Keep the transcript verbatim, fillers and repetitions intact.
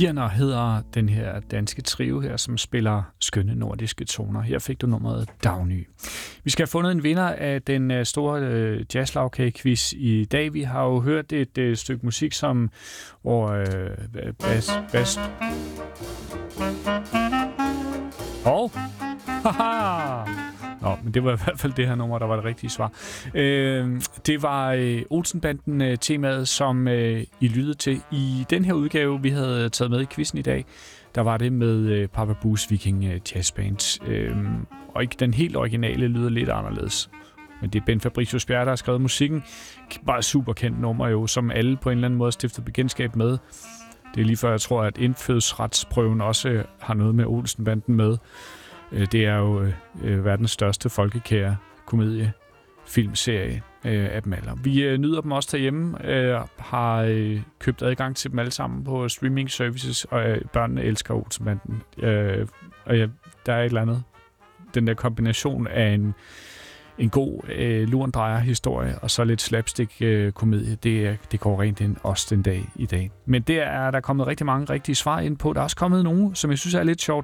Birner hedder den her danske trio her, som spiller skønne nordiske toner. Her fik du nummeret Dagny. Vi skal have fundet en vinder af den store øh, jazzlagkage-quiz i dag. Vi har jo hørt et øh, stykke musik, som hvor øh, bas, bas. Og haha! Nå, men det var i hvert fald det her nummer, der var det rigtige svar. Øh, det var øh, Olsenbanden-temaet, som øh, I lyttede til i den her udgave, vi havde taget med i quizzen i dag. Der var det med øh, Papa Bu's Viking øh, Jazz Band. Øh, og ikke den helt originale lyder lidt anderledes. Men det er Ben Fabricius Bjerre, der har skrevet musikken. Bare super kendt nummer jo, som alle på en eller anden måde stifter bekendtskab med. Det er lige før, jeg tror, at indfødsretsprøven også har noget med Olsenbanden med. Det er jo øh, verdens største folkekære komedie filmserie øh, af dem alle. Vi øh, nyder dem også derhjemme, øh, har øh, købt adgang til dem alle sammen på streaming services, og øh, børnene elsker Olsenbanden. Øh, og ja, der er et eller andet. Den der kombination af en, en god øh, lurendrejer-historie og så lidt slapstick-komedie, øh, det, det går rent ind også den dag i dag. Men der er der kommet rigtig mange rigtige svar ind på. Der er også kommet nogle, som jeg synes er lidt sjovt.